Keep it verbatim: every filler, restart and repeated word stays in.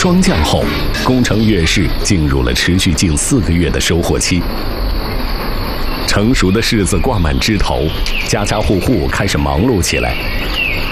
霜降后，工程越市进入了持续近四个月的收获期。成熟的柿子挂满枝头，家家户户开始忙碌起来。